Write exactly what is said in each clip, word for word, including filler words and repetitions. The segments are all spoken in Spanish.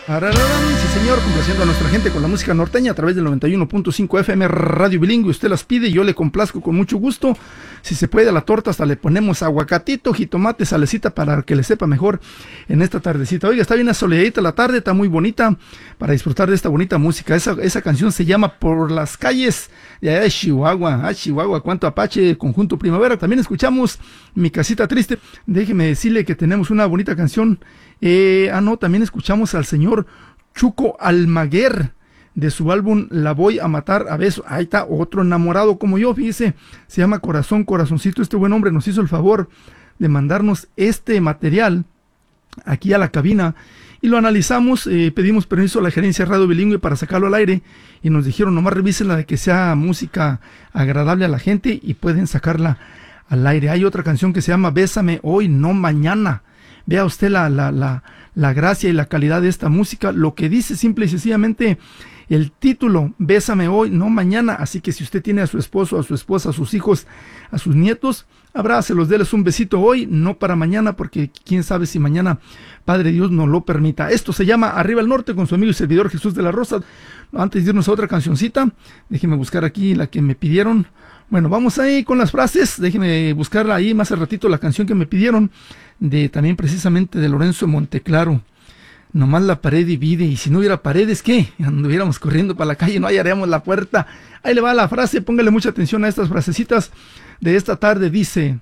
Sí, señor, complaciendo a nuestra gente con la música norteña a través del noventa y uno punto cinco F M Radio Bilingüe. Usted las pide y yo le complazco con mucho gusto. Si se puede, a la torta hasta le ponemos aguacatito, jitomate, salecita para que le sepa mejor en esta tardecita. Oiga, está bien asoleadita la tarde, está muy bonita para disfrutar de esta bonita música. Esa, esa canción se llama Por las calles de allá de Chihuahua. Ah, Chihuahua, cuánto Apache, Conjunto Primavera. También escuchamos Mi Casita Triste. Déjeme decirle que tenemos una bonita canción. Eh, ah, no, también escuchamos al señor Chuco Almaguer de su álbum La Voy a Matar a Besos. Ahí está otro enamorado como yo, fíjese, se llama Corazón, Corazoncito. Este buen hombre nos hizo el favor de mandarnos este material aquí a la cabina y lo analizamos, eh, pedimos permiso a la gerencia Radio Bilingüe para sacarlo al aire y nos dijeron nomás revísenla de que sea música agradable a la gente y pueden sacarla al aire. Hay otra canción que se llama Bésame Hoy, No Mañana. Vea usted la, la, la, la gracia y la calidad de esta música, lo que dice simple y sencillamente el título, Bésame Hoy, No Mañana. Así que si usted tiene a su esposo, a su esposa, a sus hijos, a sus nietos, abrácelos, déles un besito hoy, no para mañana, porque quién sabe si mañana Padre Dios nos lo permita. Esto se llama Arriba al Norte con su amigo y servidor Jesús de la Rosa. Antes de irnos a otra cancioncita, déjenme buscar aquí la que me pidieron. Bueno, vamos ahí con las frases, déjenme buscarla ahí más al ratito, la canción que me pidieron, de también precisamente de Lorenzo Monteclaro. Nomás la pared divide, y si no hubiera paredes, ¿qué? Anduviéramos corriendo para la calle, no hallaríamos la puerta. Ahí le va la frase, póngale mucha atención a estas frasecitas de esta tarde. Dice,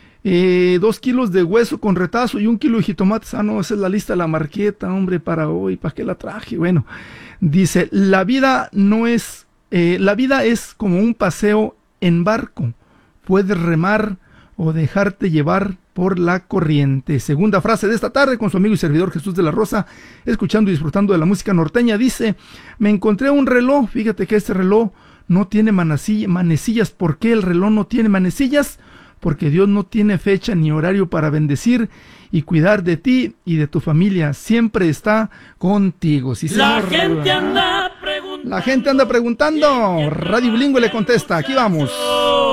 eh, dos kilos de hueso con retazo y un kilo de jitomates. Ah, no, esa es la lista de la marqueta, hombre, para hoy, ¿para qué la traje? Bueno, dice, la vida no es, eh, la vida es como un paseo en barco, puedes remar o dejarte llevar por la corriente. Segunda frase de esta tarde con su amigo y servidor Jesús de la Rosa, escuchando y disfrutando de la música norteña. Dice, me encontré un reloj, fíjate que este reloj no tiene manecillas. ¿Por qué el reloj no tiene manecillas? Porque Dios no tiene fecha ni horario para bendecir y cuidar de ti y de tu familia. Siempre está contigo. Sí, señor. La gente anda preguntando. La gente anda preguntando. Radio Bilingüe le contesta. Aquí vamos.